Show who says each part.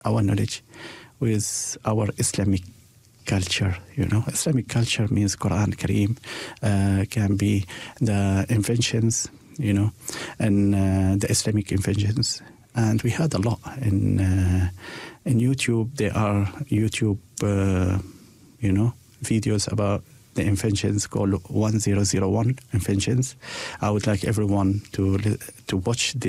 Speaker 1: our knowledge with our Islamic culture. Islamic culture means Quran Kareem, can be the inventions, and the Islamic inventions. And we had a lot in YouTube. There are YouTube, videos about the inventions called 1001 inventions. I would like everyone to watch